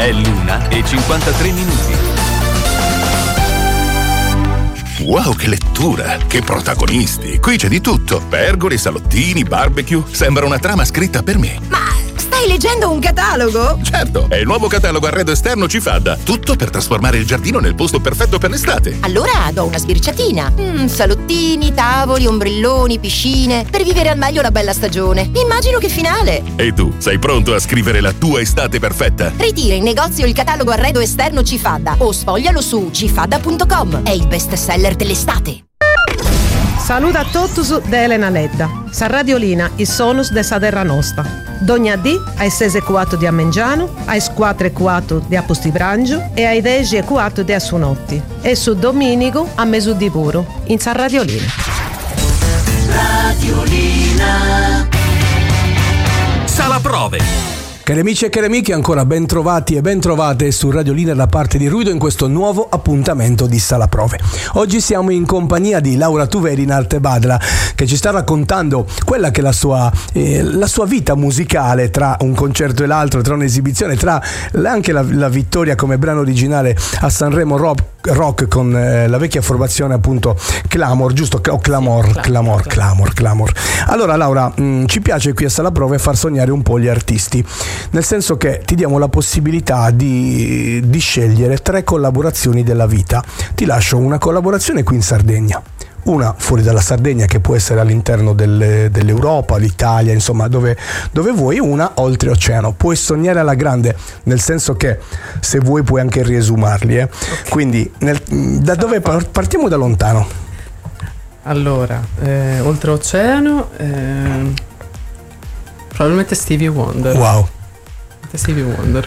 È l'1:53. Wow, che lettura! Che protagonisti! Qui c'è di tutto. Pergole, salottini, barbecue. Sembra una trama scritta per me. Ma stai leggendo un catalogo? Certo, è il nuovo catalogo arredo esterno Cifadda. Tutto per trasformare il giardino nel posto perfetto per l'estate. Allora do una sbirciatina. Salottini, tavoli, ombrelloni, piscine. Per vivere al meglio la bella stagione. Immagino che finale. E tu, sei pronto a scrivere la tua estate perfetta? Ritira in negozio il catalogo arredo esterno Cifadda o sfoglialo su cifadda.com. È il best seller dell'estate. Saluta a tutti da Elena Ledda. Sa Radiolina, i sonus de sa terra nostra. Dogna D ai 6:04 di Amengiano, ai 4:04 di Apostibranggio e ai 10:04 di Assunotti. E su Domenico a Mesù di Puro, in Sa Radiolina. Radiolina. Sala prove. Cari amici e cari amiche, ancora ben trovati e ben trovate su Radiolina da parte di Ruido in questo nuovo appuntamento di Sala Prove. Oggi siamo in compagnia di Laura Tuveri in Arte Badla, che ci sta raccontando quella che è la sua vita musicale, tra un concerto e l'altro, tra un'esibizione, tra anche la vittoria come brano originale a Sanremo Rock con la vecchia formazione appunto Clamor, giusto? O Clamor. Allora Laura, ci piace qui a Sala Prove far sognare un po' gli artisti, nel senso che ti diamo la possibilità di scegliere 3 collaborazioni della vita. Ti lascio una collaborazione qui in Sardegna, una fuori dalla Sardegna che può essere all'interno dell'Europa, l'Italia, insomma dove vuoi, una oltreoceano. Puoi sognare alla grande, nel senso che se vuoi puoi anche riesumarli, Okay. Quindi da dove partiamo? Da lontano. Allora, oltreoceano, probabilmente Stevie Wonder. Wow. Stevie Wonder.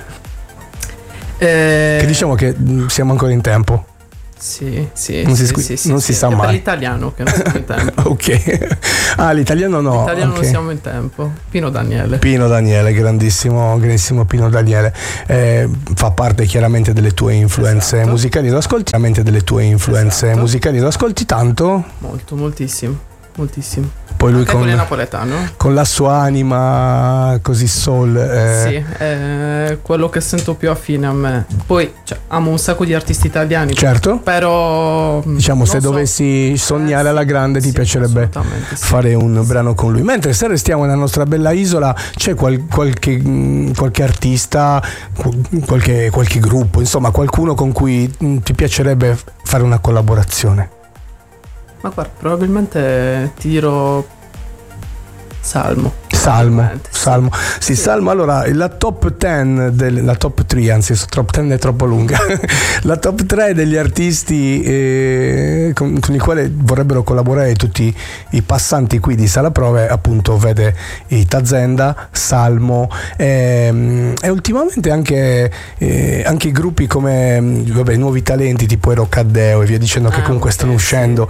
Che diciamo che siamo ancora in tempo. Sì. Non si sa mai. Per l'italiano che non siamo in tempo. Ok. L'italiano no. L'italiano okay. non siamo in tempo. Pino Daniele, grandissimo Pino Daniele. Fa parte chiaramente delle tue influenze musicali. Lo ascolti? Musicali lo ascolti tanto? Moltissimo. Poi lui con il napoletano, con la sua anima così soul, sì, è quello che sento più affine a me. Poi amo un sacco di artisti italiani, certo, però diciamo se dovessi sognare alla grande ti piacerebbe fare un brano con lui. Mentre se restiamo nella nostra bella isola, c'è qualche artista, qualche gruppo, insomma qualcuno con cui ti piacerebbe fare una collaborazione? Ma guarda, probabilmente ti dirò Salmo. Sì, Salmo. Allora, la top 10 la top 3, anzi, top 10 è troppo lunga. La top 3 degli artisti con i quali vorrebbero collaborare tutti i passanti qui di Sala Prove, appunto, vede i Tazenda, Salmo e ultimamente anche i gruppi come Nuovi Talenti tipo Ero Caddeo e via dicendo, che comunque stanno uscendo,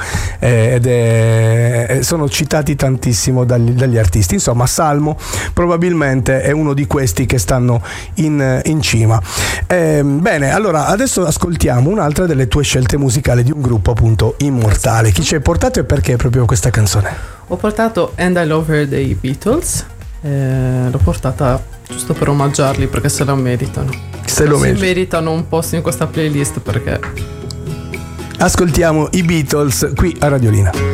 ed sono citati tantissimo dagli artisti. Insomma, Salmo probabilmente è uno di questi che stanno in cima. Bene, allora adesso ascoltiamo un'altra delle tue scelte musicali di un gruppo appunto immortale. Chi ci hai portato e perché proprio questa canzone? Ho portato And I Love Her dei Beatles, l'ho portata giusto per omaggiarli perché se la meritano. Meritano un posto in questa playlist, perché ascoltiamo i Beatles qui a Radiolina.